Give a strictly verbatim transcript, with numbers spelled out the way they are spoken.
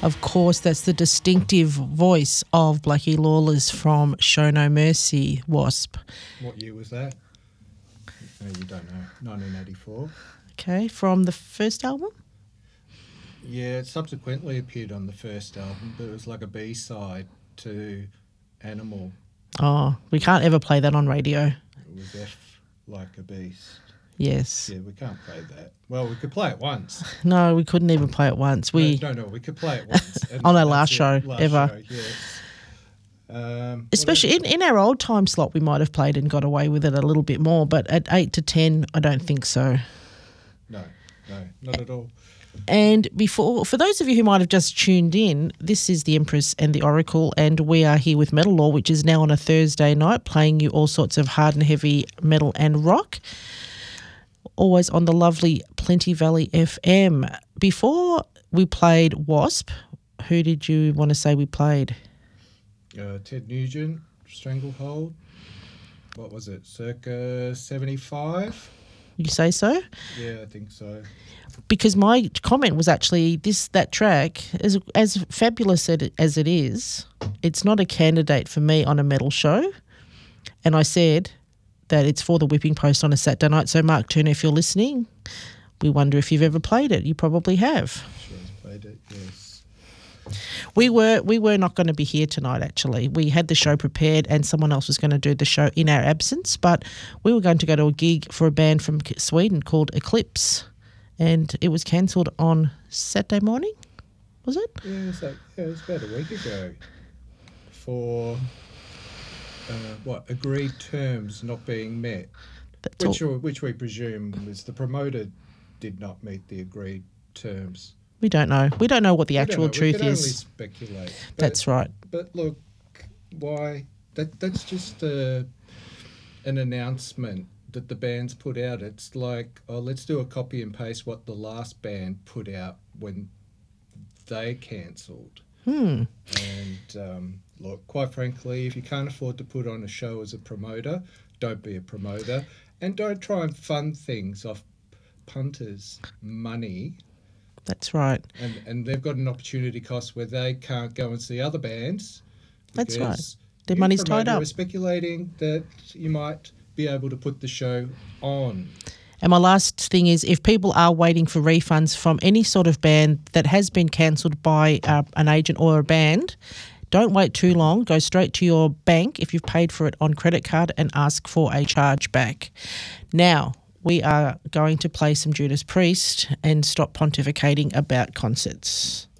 Of course, that's the distinctive voice of Blackie Lawless from Show No Mercy, Wasp. What year was that? No, you don't know. nineteen eighty-four. Okay, from the first album? Yeah, it subsequently appeared on the first album, but it was like a B-side to Animal. Oh, we can't ever play that on radio. It was F like a beast. Yes. Yeah, we can't play that. Well, we could play it once. No, we couldn't even play it once. We No, no, no we could play it once. And on our that's last it. show last ever. Show, yes. Um, Especially in, in our old time slot, we might have played and got away with it a little bit more, but at eight to ten, I don't think so. No, no, not at all. And before, for those of you who might have just tuned in, this is the Empress and the Oracle, and we are here with Metal Law, which is now on a Thursday night, playing you all sorts of hard and heavy metal and rock, always on the lovely Plenty Valley F M. Before we played Wasp, who did you want to say we played? Uh, Ted Nugent, Stranglehold. What was it, circa seventy-five? You say so? Yeah, I think so. Because my comment was actually this: that track, as as fabulous as it is, it's not a candidate for me on a metal show. And I said that it's for the Whipping Post on a Saturday night. So, Mark Turner, if you're listening, we wonder if you've ever played it. You probably have. Sure, I've played it. Yes. We were we were not going to be here tonight, actually. We had the show prepared and someone else was going to do the show in our absence, but we were going to go to a gig for a band from Sweden called Eclipse, and it was cancelled on Saturday morning, was it? Yeah, it was, like, yeah, it was about a week ago for, uh, what, agreed terms not being met, That's which, all. or, which we presume was the promoter did not meet the agreed terms. We don't know. We don't know what the We don't actual know. truth we can is. Only speculate. But, That's right. But look, why? That that's just a, an announcement that the band's put out. It's like, oh, let's do a copy and paste what the last band put out when they cancelled. Hmm. And um, look, quite frankly, if you can't afford to put on a show as a promoter, don't be a promoter, and don't try and fund things off punters' money. That's right. And and they've got an opportunity cost where they can't go and see other bands. That's right. because Their you, money's promoter, tied up. are speculating that you might be able to put the show on. And my last thing is, if people are waiting for refunds from any sort of band that has been cancelled by uh, an agent or a band, don't wait too long. Go straight to your bank if you've paid for it on credit card and ask for a charge back. Now, we are going to play some Judas Priest and stop pontificating about concerts.